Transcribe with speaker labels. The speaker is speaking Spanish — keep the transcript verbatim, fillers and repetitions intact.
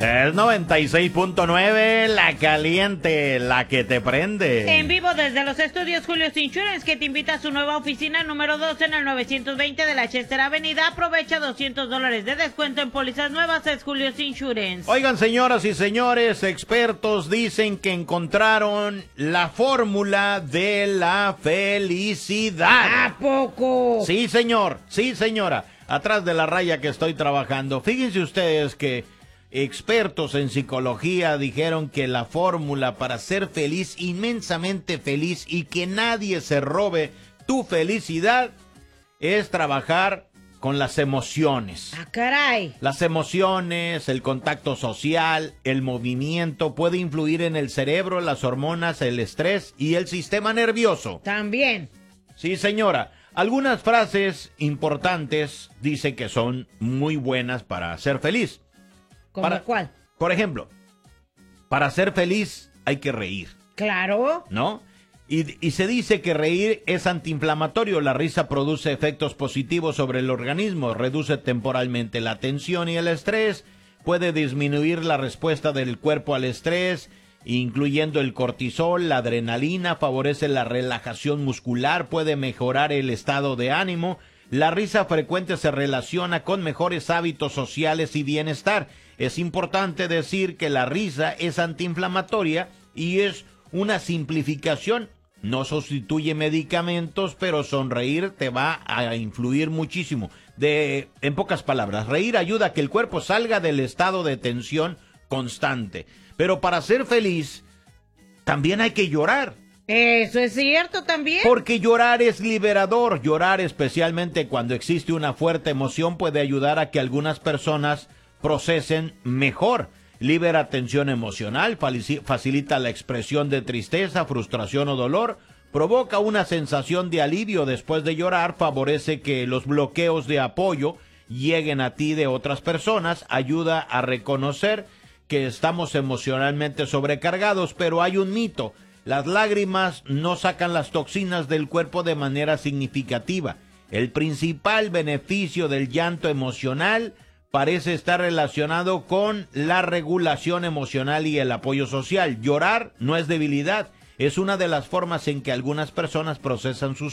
Speaker 1: Es noventa y seis punto nueve, la caliente, la que te prende.
Speaker 2: En vivo desde los estudios Julio's Insurance, que te invita a su nueva oficina número dos en el novecientos veinte de la Chester Avenida. Aprovecha doscientos dólares de descuento en pólizas nuevas. Es Julio's Insurance.
Speaker 1: Oigan, señoras y señores, expertos dicen que encontraron la fórmula de la felicidad.
Speaker 2: ¿A poco?
Speaker 1: Sí, señor, sí, señora. Atrás de la raya que estoy trabajando. Fíjense ustedes que expertos en psicología dijeron que la fórmula para ser feliz, inmensamente feliz, y que nadie se robe tu felicidad, es trabajar con las emociones.
Speaker 2: ¡Ah, caray!
Speaker 1: Las emociones, el contacto social, el movimiento puede influir en el cerebro, las hormonas, el estrés y el sistema nervioso.
Speaker 2: También.
Speaker 1: Sí, señora. Algunas frases importantes dicen que son muy buenas para ser feliz.
Speaker 2: ¿Cómo
Speaker 1: Para,
Speaker 2: cuál?
Speaker 1: Por ejemplo, para ser feliz hay que reír.
Speaker 2: Claro.
Speaker 1: ¿No? Y, y se dice que reír es antiinflamatorio. La risa produce efectos positivos sobre el organismo, reduce temporalmente la tensión y el estrés, puede disminuir la respuesta del cuerpo al estrés, incluyendo el cortisol, la adrenalina, favorece la relajación muscular, puede mejorar el estado de ánimo. La risa frecuente se relaciona con mejores hábitos sociales y bienestar. Es importante decir que la risa es antiinflamatoria y es una simplificación. No sustituye medicamentos, pero sonreír te va a influir muchísimo. De, en pocas palabras, reír ayuda a que el cuerpo salga del estado de tensión constante. Pero para ser feliz, también hay que llorar.
Speaker 2: Eso es cierto también.
Speaker 1: Porque llorar es liberador. Llorar, especialmente cuando existe una fuerte emoción, puede ayudar a que algunas personas procesen mejor. Libera tensión emocional, facilita la expresión de tristeza, frustración o dolor, provoca una sensación de alivio después de llorar, favorece que los bloqueos de apoyo lleguen a ti de otras personas, ayuda a reconocer que estamos emocionalmente sobrecargados, pero hay un mito. Las lágrimas no sacan las toxinas del cuerpo de manera significativa. El principal beneficio del llanto emocional parece estar relacionado con la regulación emocional y el apoyo social. Llorar no es debilidad, es una de las formas en que algunas personas procesan sus